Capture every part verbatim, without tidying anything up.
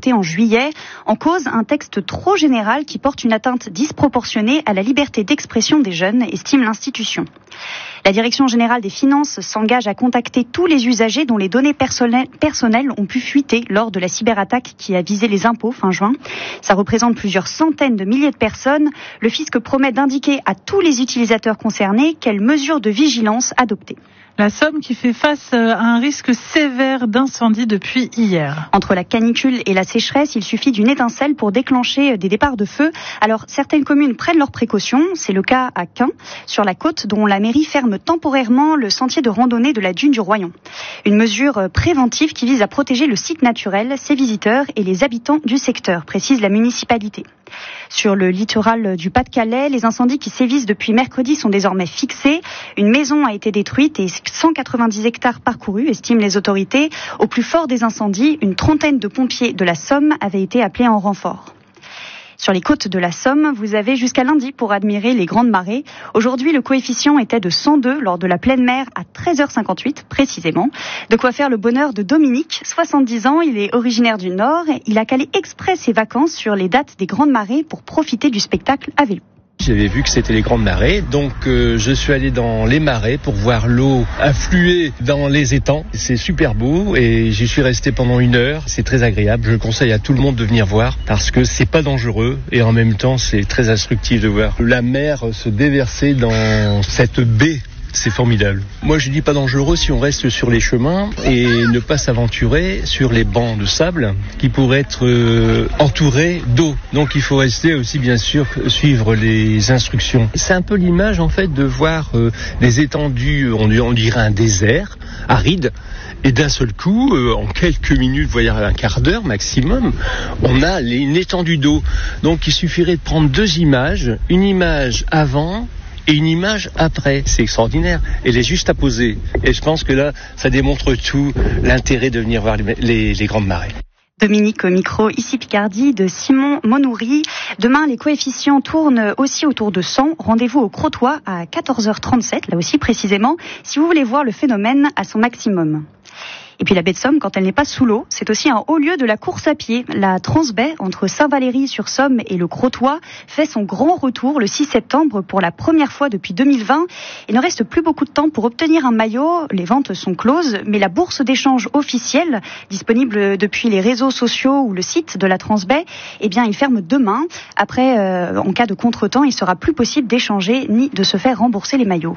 adoptée en juillet. En cause, un texte trop général qui porte une atteinte disproportionnée à la liberté d'expression des jeunes, estime l'institution. La Direction générale des finances s'engage à contacter tous les usagers dont les données personnelles ont pu fuiter lors de la cyberattaque qui a visé les impôts fin juin. Ça représente plusieurs centaines de milliers de personnes. Le fisc promet d'indiquer à tous les utilisateurs concernés quelles mesures de vigilance adopter. La Somme qui fait face à un risque sévère d'incendie depuis hier. Entre la canicule et la sécheresse, il suffit d'une étincelle pour déclencher des départs de feu. Alors, certaines communes prennent leurs précautions. C'est le cas à Caen, sur la côte, dont la mairie ferme temporairement le sentier de randonnée de la dune du Royan. Une mesure préventive qui vise à protéger le site naturel, ses visiteurs et les habitants du secteur, précise la municipalité. Sur le littoral du Pas-de-Calais, les incendies qui sévissent depuis mercredi sont désormais fixés. Une maison a été détruite et cent quatre-vingt-dix hectares parcourus, estiment les autorités. Au plus fort des incendies, une trentaine de pompiers de la Somme avaient été appelés en renfort. Sur les côtes de la Somme, vous avez jusqu'à lundi pour admirer les grandes marées. Aujourd'hui, le coefficient était de cent deux lors de la pleine mer à treize heures cinquante-huit précisément. De quoi faire le bonheur de Dominique, soixante-dix ans, il est originaire du Nord. Il a calé exprès ses vacances sur les dates des grandes marées pour profiter du spectacle à vélo. J'avais vu que c'était les grandes marées, donc euh, je suis allé dans les marais pour voir l'eau affluer dans les étangs. C'est super beau et j'y suis resté pendant une heure. C'est très agréable. Je conseille à tout le monde de venir voir parce que c'est pas dangereux et en même temps c'est très instructif de voir la mer se déverser dans cette baie. C'est formidable. Moi, je dis pas dangereux si on reste sur les chemins et ne pas s'aventurer sur les bancs de sable qui pourraient être euh, entourés d'eau. Donc, il faut rester aussi, bien sûr, suivre les instructions. C'est un peu l'image, en fait, de voir euh, des étendues, on, on dirait un désert aride. Et d'un seul coup, euh, en quelques minutes, voire un quart d'heure maximum, on a les, une étendue d'eau. Donc, il suffirait de prendre deux images, une image avant et une image après. C'est extraordinaire. Elle est juste à poser. Et je pense que là, ça démontre tout l'intérêt de venir voir les, les, les grandes marées. Dominique au micro, ici Picardie, de Simon Monoury. Demain, les coefficients tournent aussi autour de cent. Rendez-vous au Crotoy à quatorze heures trente-sept, là aussi précisément, si vous voulez voir le phénomène à son maximum. Et puis la baie de Somme, quand elle n'est pas sous l'eau, c'est aussi un haut lieu de la course à pied. La Transbaie, entre Saint-Valery-sur-Somme et le Crotoy, fait son grand retour le six septembre pour la première fois depuis deux mille vingt. Il ne reste plus beaucoup de temps pour obtenir un maillot. Les ventes sont closes, mais la bourse d'échange officielle, disponible depuis les réseaux sociaux ou le site de la Transbaie, eh bien, il ferme demain. Après, euh, en cas de contretemps, il sera plus possible d'échanger ni de se faire rembourser les maillots.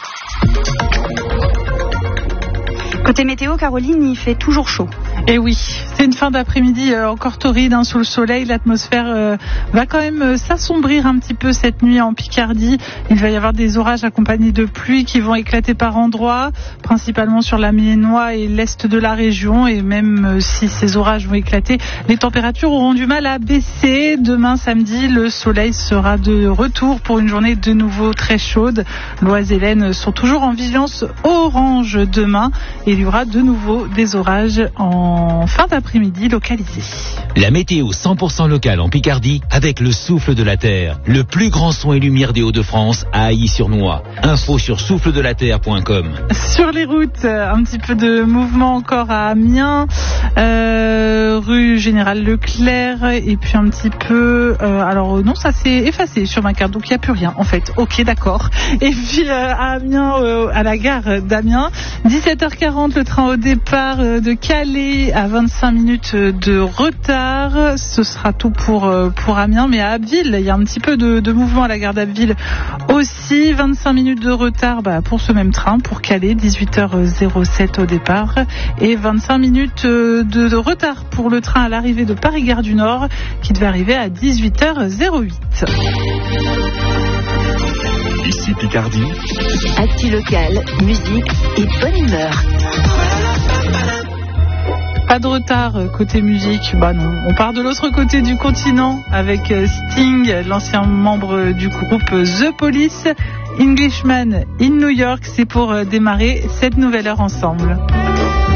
Côté météo, Caroline, il fait toujours chaud. Et oui, c'est une fin d'après-midi euh, encore torride hein, sous le soleil. L'atmosphère euh, va quand même euh, s'assombrir un petit peu cette nuit en Picardie. Il va y avoir des orages accompagnés de pluie qui vont éclater par endroits, principalement sur la Ménois et l'est de la région. Et même euh, si ces orages vont éclater, les températures auront du mal à baisser. Demain samedi, le soleil sera de retour pour une journée de nouveau très chaude. L'Oise et l'Aisne sont toujours en vigilance orange demain. Et il y aura de nouveau des orages en fin d'après-midi localisés. La météo cent pour cent locale en Picardie avec le souffle de la terre. Le plus grand son et lumière des Hauts-de-France à Ailly-sur-Noix. Info sur souffle de la terre point com. Sur les routes, un petit peu de mouvement encore à Amiens, euh, rue Général Leclerc et puis un petit peu... Euh, alors non, ça s'est effacé sur ma carte, donc il n'y a plus rien en fait. Ok, d'accord. Et puis euh, à Amiens, euh, à la gare d'Amiens, dix-sept heures quarante, le train au départ de Calais à vingt-cinq minutes de retard. Ce sera tout pour, pour Amiens, mais à Abbeville, il y a un petit peu de, de mouvement à la gare d'Abbeville aussi. vingt-cinq minutes de retard bah, pour ce même train, pour Calais, dix-huit heures sept au départ. Et vingt-cinq minutes de, de retard pour le train à l'arrivée de Paris-Gare du Nord, qui devait arriver à dix-huit heures huit. Ici Picardie. Actu locale, musique et bonne humeur. Pas de retard côté musique, bah non. On part de l'autre côté du continent avec Sting, l'ancien membre du groupe The Police. Englishman in New York, c'est pour démarrer cette nouvelle heure ensemble.